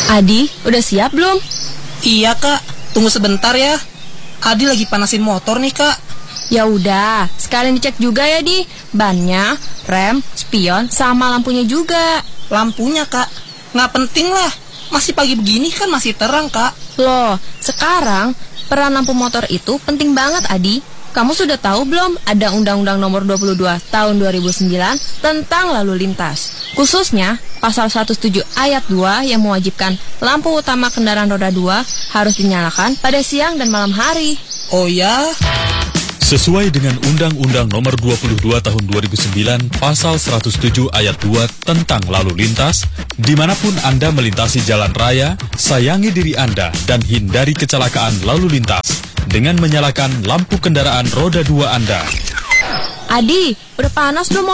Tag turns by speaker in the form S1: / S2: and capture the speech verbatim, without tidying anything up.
S1: Adi, udah siap belum?
S2: Iya kak, tunggu sebentar ya. Adi lagi panasin motor nih kak.
S1: Ya udah, sekalian dicek juga ya Di. Bannya, rem, spion, sama lampunya juga.
S2: Lampunya kak, nggak penting lah. Masih pagi begini kan masih terang kak.
S1: Loh, sekarang peran lampu motor itu penting banget Adi. Kamu sudah tahu belum ada Undang-Undang Nomor dua puluh dua Tahun dua ribu sembilan tentang lalu lintas. Khususnya pasal seratus tujuh ayat dua yang mewajibkan lampu utama kendaraan roda dua harus dinyalakan pada siang dan malam hari.
S2: Oh ya?
S3: Sesuai dengan Undang-Undang Nomor dua puluh dua Tahun dua ribu sembilan Pasal seratus tujuh ayat dua tentang lalu lintas, dimanapun Anda melintasi jalan raya, sayangi diri Anda dan hindari kecelakaan lalu lintas dengan menyalakan lampu kendaraan roda dua Anda.
S1: Adi, udah panas belum